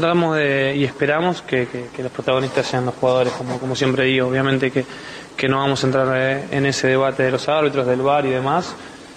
Tratamos y esperamos que los protagonistas sean los jugadores, como siempre digo. Obviamente que no vamos a entrar en ese debate de los árbitros, del VAR y demás.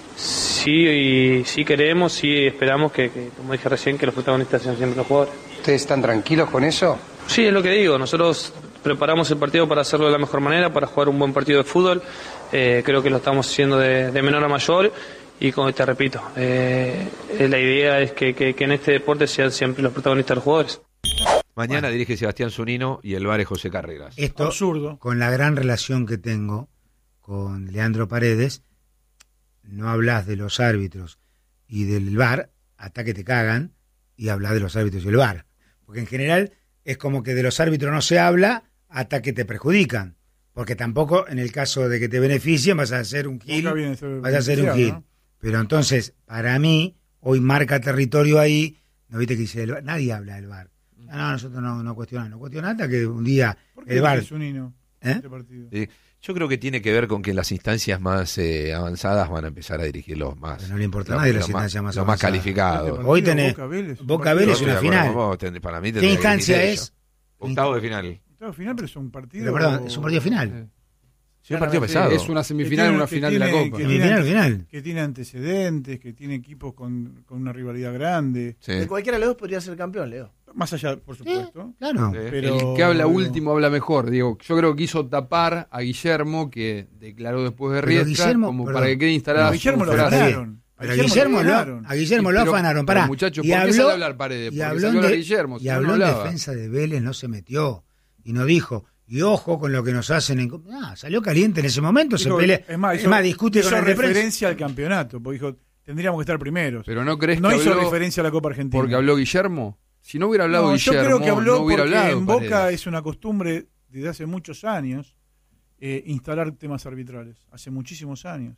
Sí queremos, sí esperamos que, como dije recién, que los protagonistas sean siempre los jugadores. ¿Ustedes están tranquilos con eso? Sí, es lo que digo. Nosotros preparamos el partido para hacerlo de la mejor manera, para jugar un buen partido de fútbol. Creo que lo estamos haciendo de menor a mayor. Y como te repito, la idea es que en este deporte sean siempre los protagonistas los jugadores. Mañana dirige Sebastián Zunino y el VAR es José Carreras. Esto, absurdo. Con la gran relación que tengo con Leandro Paredes, no hablas de los árbitros y del VAR hasta que te cagan y hablas de los árbitros y el VAR. Porque en general es como que de los árbitros no se habla hasta que te perjudican. Porque tampoco en el caso de que te beneficien vas a hacer un gil. Vas a hacer un gil. ¿No? Pero entonces, para mí, hoy marca territorio ahí. ¿No viste que dice el VAR? Nadie habla del VAR. No, nosotros no cuestionamos. No cuestionamos hasta que un día el VAR... Este partido? Yo creo que tiene que ver con que las instancias más avanzadas van a empezar a dirigir los más. Pero no le importa a nadie las instancias más avanzadas. Los más calificados. Hoy tenés Boca Vélez una final. Para mí ¿qué instancia es? Octavo de final. Octavo de final, pero es un partido. Pero perdón, es un partido final. Sí, un partido pesado. Es una semifinal, una final de la Copa. Final. Que tiene antecedentes, que tiene equipos con una rivalidad grande. Sí. De cualquiera de los dos podría ser campeón, Leo. Más allá, por supuesto. Claro. Pero el que habla último habla mejor. Digo, yo creo que quiso tapar a Guillermo, que declaró después de Riestra, como para que quede instalada. A Guillermo lo afanaron. Pero a Guillermo lo afanaron. Pará. Muchachos, y ¿por qué habló, sale a hablar Paredes? Y porque habló, salió a Guillermo, y habló en defensa de Vélez, no se metió. Y no dijo, y ojo con lo que nos hacen. Salió caliente en ese momento, dijo, se pelea. Es más, discute con el referencia al campeonato, porque dijo, tendríamos que estar primeros. Pero no crees no que hizo habló referencia a la Copa Argentina. Porque habló Guillermo. Si no hubiera hablado Guillermo, yo creo que habló no hubiera porque hablado en Boca Paredes. es una costumbre desde hace muchos años instalar temas arbitrales. Hace muchísimos años.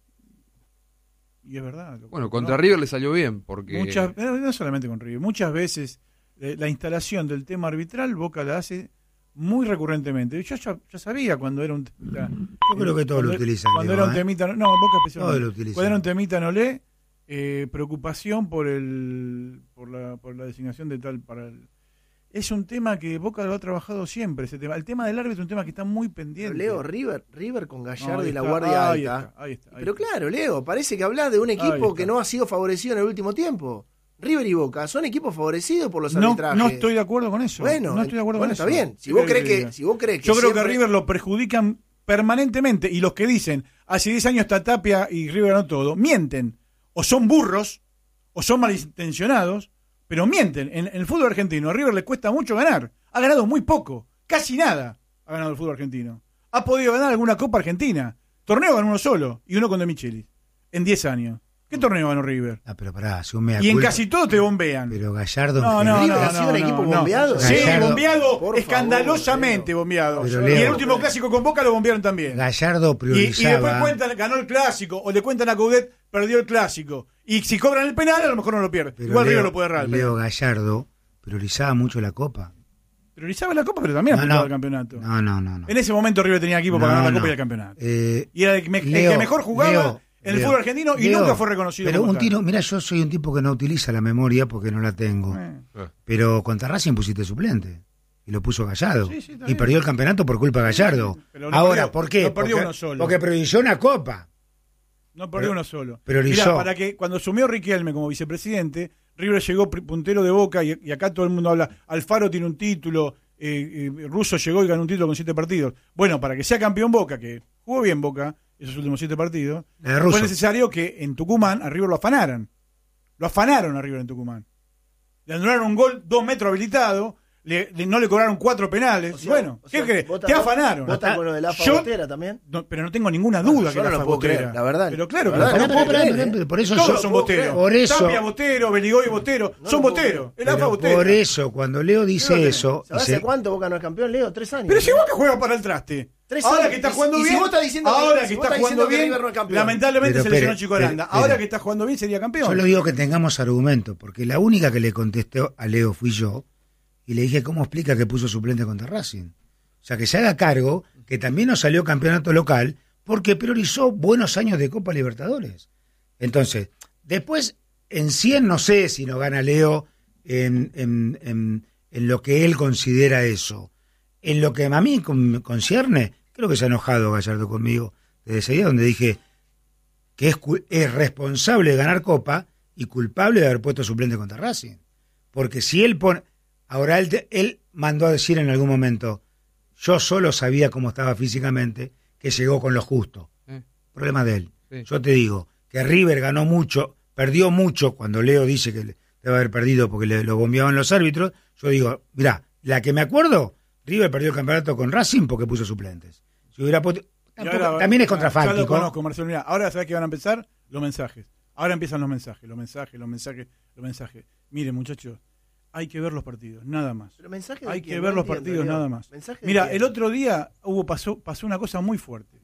Y es verdad. Bueno, contra River le salió bien, porque... no solamente con River. Muchas veces la instalación del tema arbitral Boca la hace muy recurrentemente. Yo ya sabía cuando era un temita. Yo creo que todos lo utilizan. Cuando era un temita... No, Boca especialmente. Cuando era un temita no lee, preocupación por la designación de tal para el... Es un tema que Boca lo ha trabajado siempre, ese tema. El tema del árbitro es un tema que está muy pendiente. Pero Leo, River con Gallardo y la Guardia Alta. Ahí está. Pero claro, Leo, parece que hablas de un equipo que no ha sido favorecido en el último tiempo. River y Boca son equipos favorecidos por los arbitrajes. No estoy de acuerdo con eso. Bueno, no estoy de acuerdo con eso. Está bien. Si vos crees que yo creo que a River lo perjudican permanentemente, y los que dicen hace 10 años está Tapia y River ganó todo, mienten. O son burros, o son malintencionados, pero mienten. En el fútbol argentino a River le cuesta mucho ganar. Ha ganado muy poco, casi nada ha ganado el fútbol argentino. Ha podido ganar alguna Copa Argentina. Torneo ganó uno solo, y uno con De Michelis, en 10 años. ¿Qué torneo ganó River? Pero pará, y en casi todo te bombean. Pero Gallardo... ¿River ha sido un equipo bombeado? Sí, bombeado, escandalosamente bombeado. Y el último clásico con Boca lo bombearon también. Gallardo priorizaba... Y después cuentan, ganó el clásico, o le cuentan a Coudet, perdió el clásico. Y si cobran el penal, a lo mejor no lo pierde. Pero igual River lo puede errar. Leo Gallardo priorizaba mucho la Copa. Priorizaba la Copa, pero también apuntaba al campeonato. No. En ese momento River tenía equipo para ganar la Copa y el campeonato. Y era el que mejor jugaba en el fútbol argentino y nunca fue reconocido. Pero mira, yo soy un tipo que no utiliza la memoria porque no la tengo. Pero contra Racing pusiste suplente. Y lo puso Gallardo. Sí, y perdió el campeonato por culpa de Gallardo. Ahora, ¿por qué? No perdió uno solo. Porque priorizó una Copa. No perdió uno solo. Priorizó. Mirá, para que cuando asumió Riquelme como vicepresidente, River llegó puntero de Boca y acá todo el mundo habla. Alfaro tiene un título, Russo llegó y ganó un título con 7 partidos. Bueno, para que sea campeón Boca, que jugó bien Boca esos últimos 7 partidos, fue necesario que en Tucumán a River lo afanaran. Lo afanaron a River en Tucumán. Le anularon un gol 2 metros habilitado. No le cobraron 4 penales. O sea, bueno, ¿qué crees? Te afanaron. ¿Vota con lo de la Botera también? No, pero no tengo ninguna duda que no la Botera. La verdad. Pero claro que por eso todos son boteros. Por eso, Tapia Botero, Beligoy Botero, son boteros. El AFA Botera. Por eso, cuando Leo dice eso... ¿Sabes hace cuánto Boca no es campeón, Leo? 3 años. Pero si Boca juega para el traste. Ahora que está jugando bien, ahora que está jugando bien, lamentablemente se lesionó Chico Aranda. Ahora que está jugando bien sería campeón. Yo le digo que tengamos argumento, porque la única que le contesté a Leo fui yo, y le dije, ¿cómo explica que puso suplente contra Racing? O sea, que se haga cargo que también nos salió campeonato local porque priorizó buenos años de Copa Libertadores. Entonces, después, en 100 no sé si nos gana Leo en en lo que él considera eso. En lo que a mí me concierne, creo que se ha enojado Gallardo conmigo desde ese día donde dije que es responsable de ganar Copa y culpable de haber puesto suplente contra Racing. Porque si él pone... Ahora él mandó a decir en algún momento, yo solo sabía cómo estaba físicamente, que llegó con lo justo. Problema de él. Sí. Yo te digo que River ganó mucho, perdió mucho, cuando Leo dice que debe haber perdido porque lo bombeaban los árbitros, yo digo, mirá, la que me acuerdo, River perdió el campeonato con Racing porque puso suplentes. Si hubiera también es contrafáctico. Ya lo conozco, Marcelo. Mirá, ahora ¿sabés qué van a empezar? Los mensajes. Ahora empiezan los mensajes. Miren, muchachos, hay que ver los partidos, nada más. Hay que ver los partidos, nada más. Mira, el otro día pasó una cosa muy fuerte.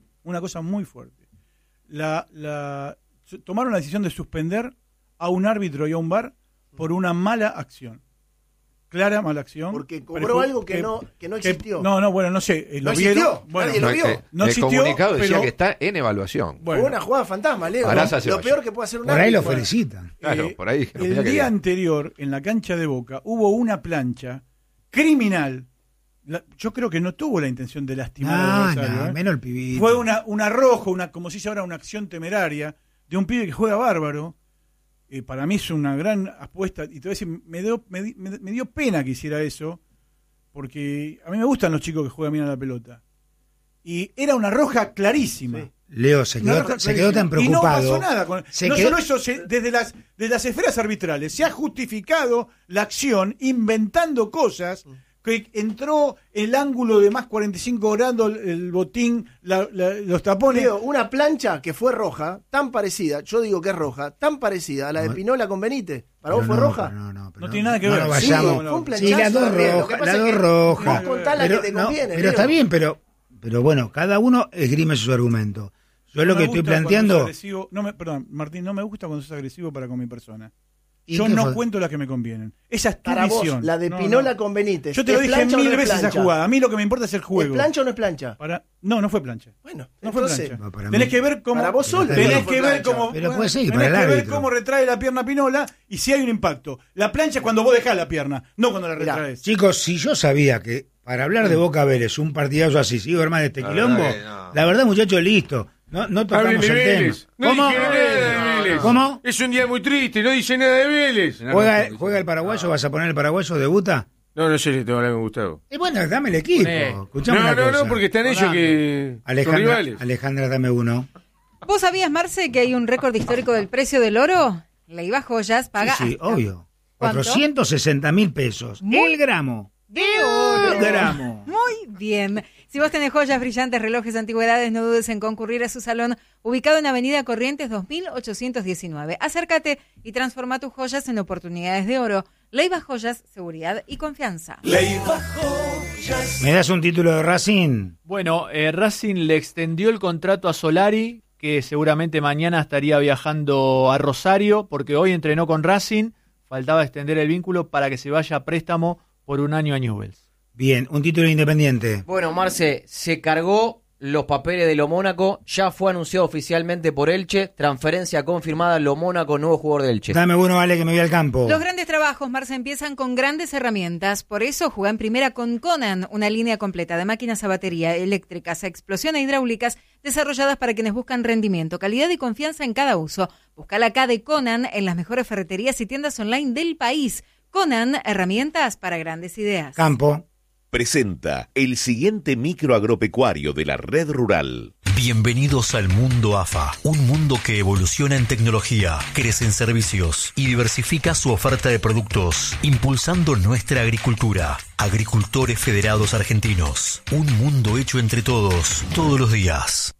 Tomaron la decisión de suspender a un árbitro y a un VAR por una mala acción. Clara mala acción. Porque cobró algo que no existió. Bueno, no sé. ¿No existió? Bueno, nadie lo vio. No existió, el comunicado decía que está en evaluación. Fue una jugada fantasma, Leo. Lo peor que puede hacer un árbitro. Por ahí lo felicitan. Claro, por ahí. El día anterior, en la cancha de Boca, hubo una plancha criminal. Yo creo que no tuvo la intención de lastimar a Rosario. Menos el pibito. Fue una arrojo, como se dice ahora, una acción temeraria de un pibe que juega bárbaro. Para mí es una gran apuesta, y te voy a decir, me dio pena que hiciera eso, porque a mí me gustan los chicos que juegan bien a la pelota. Y era una roja clarísima. Sí. Leo se quedó tan preocupado. Y no pasó nada. Solo eso, desde las esferas arbitrales, se ha justificado la acción inventando cosas, que entró el ángulo de más 45 grados, el botín, los tapones. Leo, una plancha que fue roja, tan parecida, yo digo que es roja, tan parecida a la de Pinola con Benítez. ¿Para vos fue roja? No tiene nada que ver. Vayamos. Fue un planchazo. Sí, las dos rojas. Pero está bien, pero bueno, cada uno esgrime su argumento. Yo lo que estoy planteando... Perdón, Martín, no me gusta cuando sos agresivo para con mi persona. Yo no cuento las que me convienen. Esa es tu para visión. Vos, la de Pinola con Benítez. Yo te lo dije 1000 veces esa jugada. A mí lo que me importa es el juego. ¿Es plancha o no es plancha? No fue plancha. Bueno, no fue plancha. Tenés que ver cómo. Para vos solo. Tenés que ver cómo. Pero puede ser, tenés que ver cómo retrae la pierna Pinola y si hay un impacto. La plancha es cuando vos dejás la pierna, no cuando la retraes. Chicos, si yo sabía que para hablar de Boca Vélez, un partidazo así, si iba a armar de este quilombo, la verdad, muchachos, listo. No tocamos el tema. ¿Cómo? Es un día muy triste, no dice nada de Vélez. ¿Juega el paraguayo? ¿Vas a poner el paraguayo? ¿Debuta? No sé si te va a gustar. Bueno, dame el equipo. No, porque están ellos que son rivales. Alejandra, dame uno. ¿Vos sabías, Marce, que hay un récord histórico del precio del oro? Leiva Joyas paga... Sí, obvio. 460.000 pesos. El gramo. De oro. El gramo. Muy bien. Si vos tenés joyas, brillantes, relojes, antigüedades, no dudes en concurrir a su salón, ubicado en Avenida Corrientes 2819. Acércate y transforma tus joyas en oportunidades de oro. Leiva Joyas, seguridad y confianza. Leiva Joyas. ¿Me das un título de Racing? Bueno, Racing le extendió el contrato a Solari, que seguramente mañana estaría viajando a Rosario, porque hoy entrenó con Racing, faltaba extender el vínculo para que se vaya a préstamo por un año a Newell's. Bien, un título independiente. Bueno, Marce, se cargó los papeles de Lo Mónaco, ya fue anunciado oficialmente por Elche, transferencia confirmada, Lo Mónaco, nuevo jugador del Elche. Dame uno, vale, que me voy al campo. Los grandes trabajos, Marce, empiezan con grandes herramientas, por eso juega en primera con Conan, una línea completa de máquinas a batería, eléctricas, a explosión e hidráulicas, desarrolladas para quienes buscan rendimiento, calidad y confianza en cada uso. Buscala acá de Conan en las mejores ferreterías y tiendas online del país. Conan, herramientas para grandes ideas. Campo. Presenta el siguiente micro agropecuario de la Red Rural. Bienvenidos al mundo AFA, un mundo que evoluciona en tecnología, crece en servicios y diversifica su oferta de productos, impulsando nuestra agricultura. Agricultores Federados Argentinos, un mundo hecho entre todos, todos los días.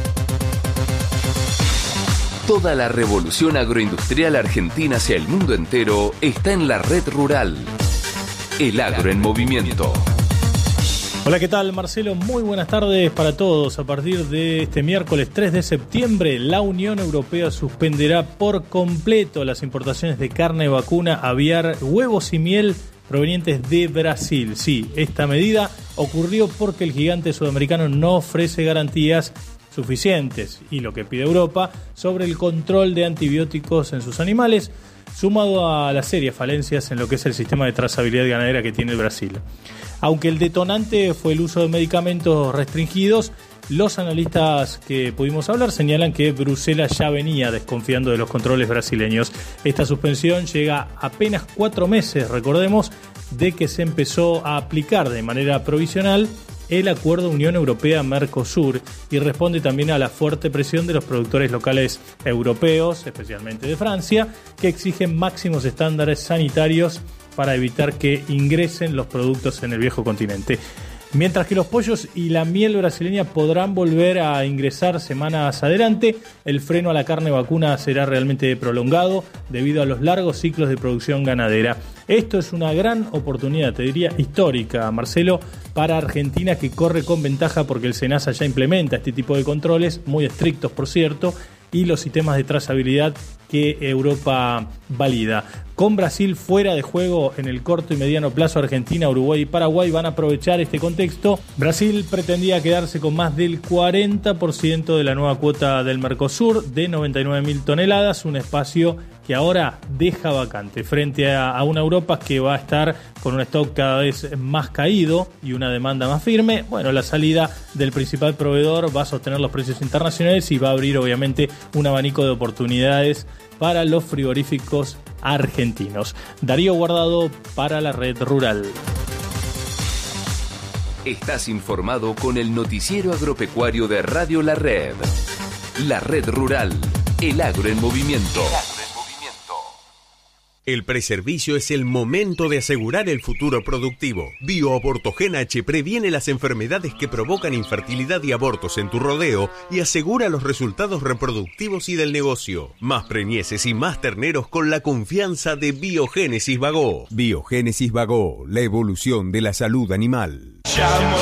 Toda la revolución agroindustrial argentina hacia el mundo entero está en la Red Rural. El agro en movimiento. Hola, ¿qué tal? Marcelo, muy buenas tardes para todos. A partir de este miércoles 3 de septiembre, la Unión Europea suspenderá por completo las importaciones de carne vacuna, aviar, huevos y miel provenientes de Brasil. Sí, esta medida ocurrió porque el gigante sudamericano no ofrece garantías suficientes y lo que pide Europa sobre el control de antibióticos en sus animales. sumado a las serias falencias en lo que es el sistema de trazabilidad ganadera que tiene el Brasil. Aunque el detonante fue el uso de medicamentos restringidos, los analistas que pudimos hablar señalan que Bruselas ya venía desconfiando de los controles brasileños. Esta suspensión llega apenas 4 meses, recordemos, de que se empezó a aplicar de manera provisional el acuerdo Unión Europea-Mercosur y responde también a la fuerte presión de los productores locales europeos, especialmente de Francia, que exigen máximos estándares sanitarios para evitar que ingresen los productos en el viejo continente. Mientras que los pollos y la miel brasileña podrán volver a ingresar semanas adelante, el freno a la carne vacuna será realmente prolongado debido a los largos ciclos de producción ganadera. Esto es una gran oportunidad, te diría histórica, Marcelo, para Argentina, que corre con ventaja porque el SENASA ya implementa este tipo de controles, muy estrictos por cierto, y los sistemas de trazabilidad que Europa valida. Con Brasil fuera de juego en el corto y mediano plazo, Argentina, Uruguay y Paraguay van a aprovechar este contexto. Brasil pretendía quedarse con más del 40% de la nueva cuota del Mercosur, de 99.000 toneladas, un espacio que ahora deja vacante frente a una Europa que va a estar con un stock cada vez más caído y una demanda más firme. Bueno, la salida del principal proveedor va a sostener los precios internacionales y va a abrir obviamente un abanico de oportunidades para los frigoríficos argentinos. Darío Guardado para la Red Rural. Estás informado con el noticiero agropecuario de Radio La Red. La Red Rural, el agro en movimiento. El preservicio es el momento de asegurar el futuro productivo. BioAbortogen H previene las enfermedades que provocan infertilidad y abortos en tu rodeo y asegura los resultados reproductivos y del negocio. Más preñeces y más terneros con la confianza de Biogénesis Bagó. Biogénesis Bagó, la evolución de la salud animal.